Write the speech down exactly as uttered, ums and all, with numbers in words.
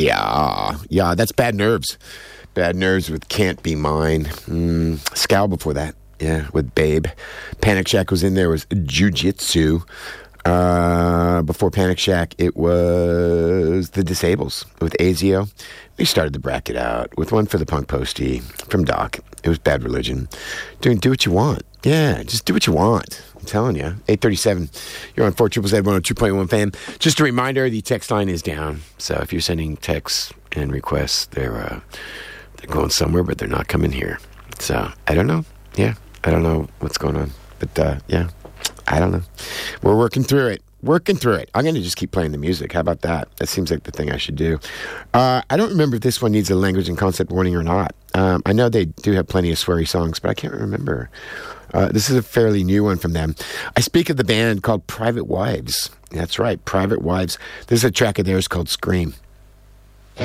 Yeah, yeah, that's Bad Nerves. Bad Nerves with Can't Be Mine. Mm, Scowl before that, yeah, with Babe. Panic Shack was in there, was Jiu-Jitsu. Uh, before Panic Shack, it was The Disables with Azio. We started the bracket out with one for the Punk Postie from Doc. It was Bad Religion. Doing Do What You Want. Yeah, just do what you want. I'm telling you. eight thirty-seven. You're on four triple Z one oh two point one F M. Just a reminder, the text line is down. So if you're sending texts and requests, they're, uh, they're going somewhere, but they're not coming here. So I don't know. Yeah, I don't know what's going on. But, uh, yeah, I don't know. We're working through it. Working through it. I'm going to just keep playing the music. How about that? That seems like the thing I should do. Uh, I don't remember if this one needs a language and concept warning or not. Um, I know they do have plenty of sweary songs, but I can't remember. Uh, this is a fairly new one from them. I speak of the band called Private Wives. That's right, Private Wives. This is a track of theirs called Scream.